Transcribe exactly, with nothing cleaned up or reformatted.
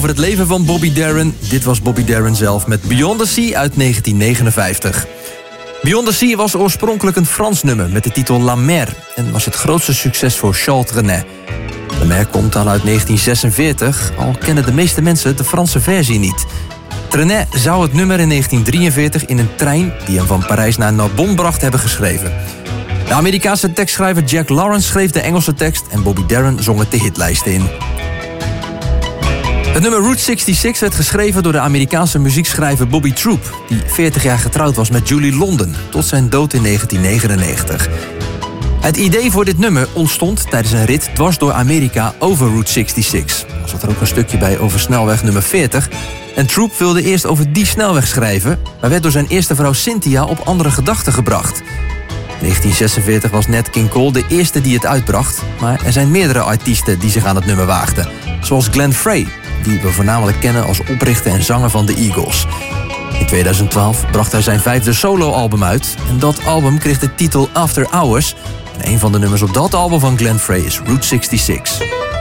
Over het leven van Bobby Darin. Dit was Bobby Darin zelf met Beyond the Sea uit negentien negenenvijftig. Beyond the Sea was oorspronkelijk een Frans nummer met de titel La Mer en was het grootste succes voor Charles Trenet. La Mer komt al uit negentien zesenveertig, al kennen de meeste mensen de Franse versie niet. Trenet zou het nummer in negentien drieënveertig in een trein die hem van Parijs naar Narbonne bracht hebben geschreven. De Amerikaanse tekstschrijver Jack Lawrence schreef de Engelse tekst en Bobby Darin zong het de hitlijsten in. Het nummer Route zesenzestig werd geschreven door de Amerikaanse muziekschrijver Bobby Troup, die veertig jaar getrouwd was met Julie London, tot zijn dood in negentien negenennegentig. Het idee voor dit nummer ontstond tijdens een rit dwars door Amerika over Route zesenzestig. Er zat er ook een stukje bij over snelweg nummer veertig. En Troup wilde eerst over die snelweg schrijven, maar werd door zijn eerste vrouw Cynthia op andere gedachten gebracht. In negentien zesenveertig was Nat King Cole de eerste die het uitbracht, maar er zijn meerdere artiesten die zich aan het nummer waagden, zoals Glenn Frey, die we voornamelijk kennen als oprichter en zanger van de Eagles. In tweeduizend twaalf bracht hij zijn vijfde soloalbum uit en dat album kreeg de titel After Hours. En een van de nummers op dat album van Glenn Frey is Route zesenzestig.